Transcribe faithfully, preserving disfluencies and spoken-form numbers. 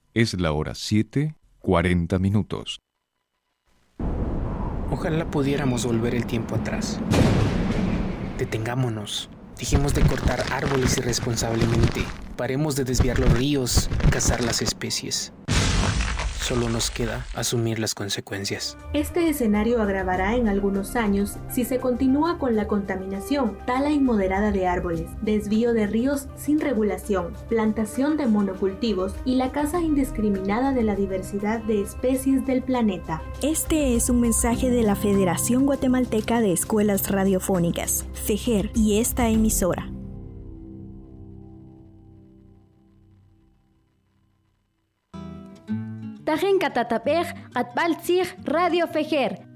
Es la hora siete, cuarenta minutos. Ojalá pudiéramos volver el tiempo atrás. Detengámonos. Dejemos de cortar árboles irresponsablemente. Paremos de desviar los ríos, cazar las especies. Solo nos queda asumir las consecuencias. Este escenario agravará en algunos años si se continúa con la contaminación, tala inmoderada de árboles, desvío de ríos sin regulación, plantación de monocultivos y la caza indiscriminada de la diversidad de especies del planeta. Este es un mensaje de la Federación Guatemalteca de Escuelas Radiofónicas, FEGER, y esta emisora. Tajen katatapej atbaltzig Radio Fejer.